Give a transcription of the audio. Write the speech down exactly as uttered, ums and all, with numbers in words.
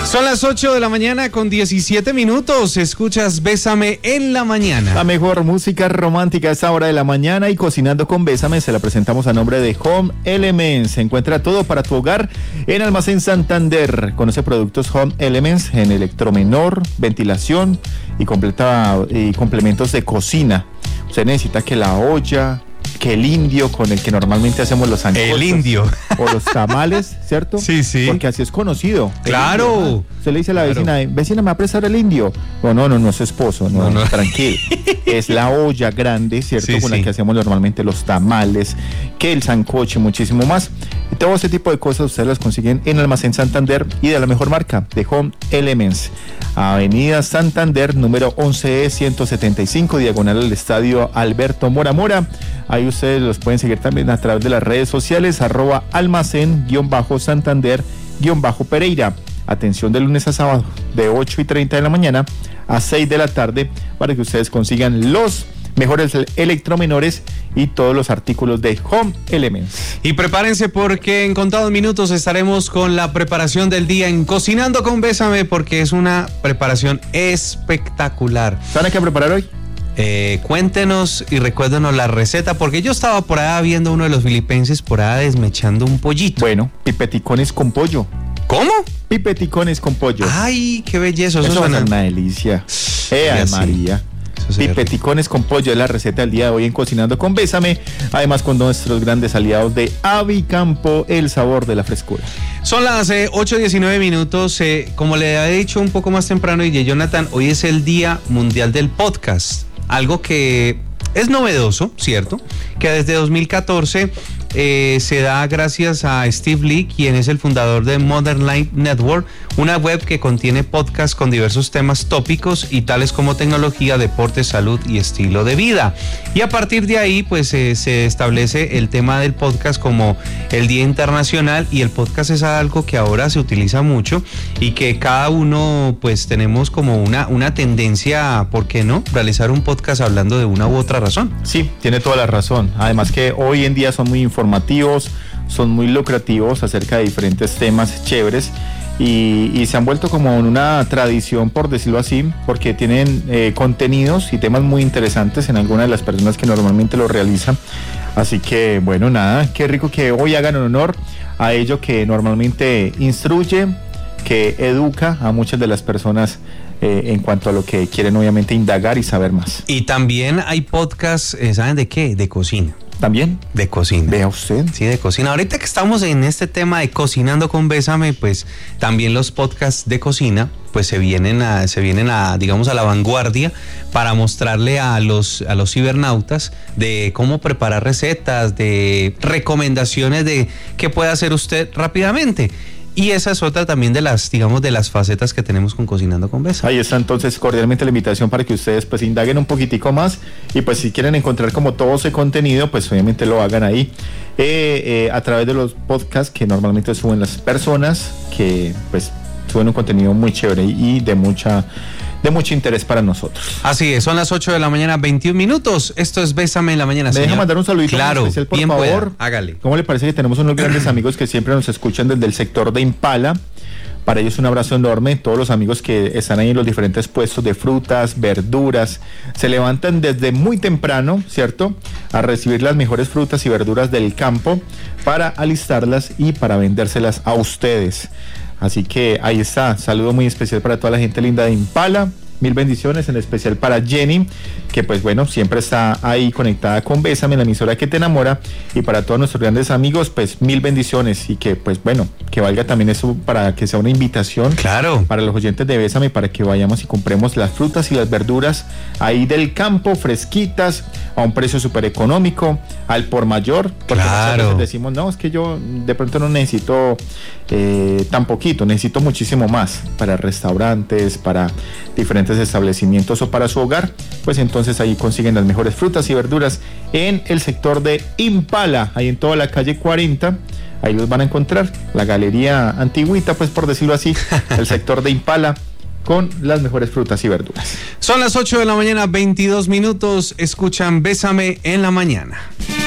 Son las ocho de la mañana con diecisiete minutos. Escuchas Bésame en la mañana. La mejor música romántica a esta hora de la mañana, y Cocinando con Bésame se la presentamos a nombre de Home Elements. Se encuentra todo para tu hogar en Almacén Santander. Conoce productos Home Elements en electromenor, ventilación y, completa, y complementos de cocina. Usted necesita que la olla, que el indio con el que normalmente hacemos los sancochos. El indio. O los tamales, ¿cierto? Sí, sí. Porque así es conocido. Claro. Indio, ¿no? Usted le dice a la claro. vecina, vecina, ¿me va a prestar el indio? O no, no, no es su esposo, no, no, no. Tranquilo. Es la olla grande, ¿cierto? Sí, con sí. la que hacemos normalmente los tamales, que el sancoche, muchísimo más. Y todo ese tipo de cosas ustedes las consiguen en Almacén Santander y de la mejor marca, de Home Elements. Avenida Santander, número once E ciento setenta y cinco, diagonal al Estadio Alberto Mora Mora. Ahí ustedes los pueden seguir también a través de las redes sociales, arroba almacén, guión bajo Santander, guión bajo Pereira. Atención de lunes a sábado, de ocho y treinta de la mañana a seis de la tarde, para que ustedes consigan los mejores electromenores y todos los artículos de Home Elements. Y prepárense, porque en contados minutos estaremos con la preparación del día en Cocinando con Bésame, porque es una preparación espectacular. ¿Saben qué preparar hoy? Eh, cuéntenos y recuérdenos la receta, porque yo estaba por allá viendo uno de los filipenses por allá desmechando un pollito. Bueno, pipeticones con pollo. ¿Cómo? Pipeticones con pollo. Ay, qué belleza. Eso, Eso va a suena ser una delicia. Eh, sí. María. Pipeticones con pollo es la receta del día de hoy en Cocinando con Bésame, además con nuestros grandes aliados de Avicampo, el sabor de la frescura. Son las eh, ocho diecinueve minutos, eh, como le había dicho un poco más temprano, y Jonathan, hoy es el Día Mundial del Podcast, algo que es novedoso, ¿cierto? Que desde dos mil catorce eh, se da gracias a Steve Lee, quien es el fundador de Modern Life Network, una web que contiene podcasts con diversos temas tópicos y tales como tecnología, deporte, salud y estilo de vida. Y a partir de ahí, pues eh, se establece el tema del podcast como el Día Internacional, y el podcast es algo que ahora se utiliza mucho y que cada uno pues tenemos como una, una tendencia, ¿por qué no?, realizar un podcast hablando de una u otra razón. Sí, tiene toda la razón. Además que hoy en día son muy informativos, son muy lucrativos acerca de diferentes temas chéveres. Y, y se han vuelto como una tradición, por decirlo así, porque tienen eh, contenidos y temas muy interesantes en algunas de las personas que normalmente lo realizan. Así que, bueno, nada, qué rico que hoy hagan honor a ello que normalmente instruye, que educa a muchas de las personas eh, en cuanto a lo que quieren obviamente indagar y saber más. Y también hay podcasts, eh, ¿saben de qué? De cocina. ¿También? De cocina. Vea usted. Sí, de cocina. Ahorita que estamos en este tema de Cocinando con Bésame, pues también los podcasts de cocina pues se vienen a, se vienen a, digamos, a la vanguardia para mostrarle a los, a los cibernautas de cómo preparar recetas, de recomendaciones de qué puede hacer usted rápidamente. Y esa es otra también de las, digamos, de las facetas que tenemos con Cocinando con Bésame. Ahí está entonces cordialmente la invitación para que ustedes pues indaguen un poquitico más, y pues si quieren encontrar como todo ese contenido, pues obviamente lo hagan ahí eh, eh, a través de los podcasts que normalmente suben las personas que pues suben un contenido muy chévere y de mucha de mucho interés para nosotros. Así es, son las ocho de la mañana, veintiún minutos. Esto es Bésame en la mañana, ¿Me señor? deja mandar un saludito claro, especial, por bien favor? pueda, hágale. ¿Cómo le parece que tenemos unos grandes amigos que siempre nos escuchan desde el sector de Impala? Para ellos un abrazo enorme. Todos los amigos que están ahí en los diferentes puestos de frutas, verduras, se levantan desde muy temprano, ¿cierto?, a recibir las mejores frutas y verduras del campo para alistarlas y para vendérselas a ustedes. Así que ahí está, saludo muy especial para toda la gente linda de Impala. Mil bendiciones, en especial para Jenny, que pues bueno, siempre está ahí conectada con Bésame, la emisora que te enamora. Y para todos nuestros grandes amigos, pues mil bendiciones, y que pues bueno, que valga también eso para que sea una invitación, claro, para los oyentes de Bésame, para que vayamos y compremos las frutas y las verduras ahí del campo, fresquitas, a un precio súper económico, al por mayor, porque claro, nosotros decimos, no, es que yo de pronto no necesito eh, tan poquito, necesito muchísimo más para restaurantes, para diferentes establecimientos o para su hogar. Pues entonces ahí consiguen las mejores frutas y verduras en el sector de Impala, ahí en toda la calle cuarenta. Ahí los van a encontrar, la galería antigüita, pues por decirlo así, el sector de Impala, con las mejores frutas y verduras. Son las ocho de la mañana, veintidós minutos. Escuchan Bésame en la mañana.